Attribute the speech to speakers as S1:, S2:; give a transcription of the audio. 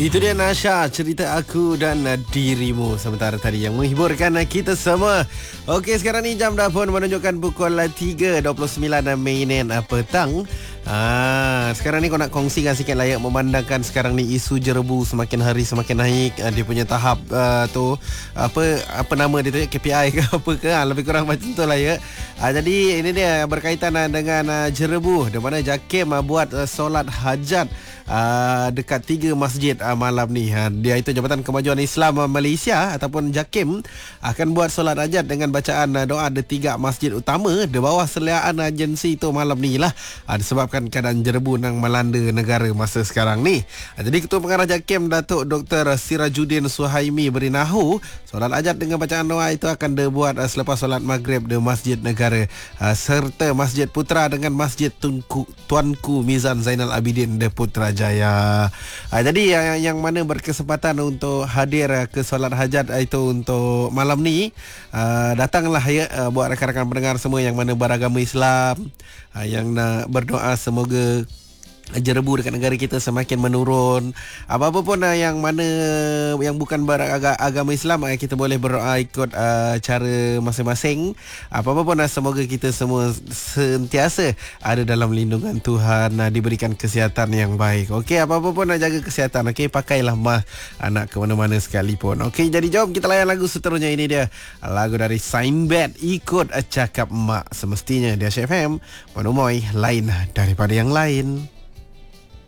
S1: Itu dia Nasha, cerita aku dan dirimu. Sementara tadi yang menghiburkan kita semua. Okey, sekarang ni jam dah pun menunjukkan pukul 3.29 minit petang. Sekarang ni kau nak kongsikan sikit lah ya, memandangkan sekarang ni isu jerebu semakin hari semakin naik. Dia punya tahap tu apa nama dia tu, KPI ke apa ke, lebih kurang macam tu lah ya. Jadi ini dia berkaitan dengan jerebu, di mana JAKIM buat solat hajat dekat 3 masjid malam ni. Dia itu Jabatan Kemajuan Islam Malaysia ataupun JAKIM akan buat solat hajat dengan bacaan doa di 3 masjid utama di bawah seliaan agensi itu malam ni lah, disebabkan keadaan jerebu yang melanda negara masa sekarang ni. Jadi Ketua Pengarah JAKIM Datuk Dr. Sirajuddin Suhaimi beritahu solat hajat dengan bacaan doa itu akan dibuat selepas solat maghrib di Masjid Negara serta Masjid Putra dengan Masjid Tuanku Mizan Zainal Abidin di Putrajaya. Jadi yang mana berkesempatan untuk hadir ke solat hajat itu untuk malam ni, datanglah ya buat rakan-rakan pendengar semua yang mana beragama Islam, yang nak berdoa semoga jerebu dekat negara kita semakin menurun. Apa-apa pun yang mana yang bukan beragama Islam, kita boleh berdoa ikut cara masing-masing. Apa-apa pun semoga kita semua sentiasa ada dalam lindungan Tuhan, diberikan kesihatan yang baik. Okey, apa-apa pun jaga kesihatan. Okey, pakailah mask nak ke mana-mana sekalipun. Okey, jadi jom kita layan lagu seterusnya. Ini dia lagu dari Sinbad, Ikut Cakap Mak. Semestinya di Asyik FM, menemui lain daripada yang lain.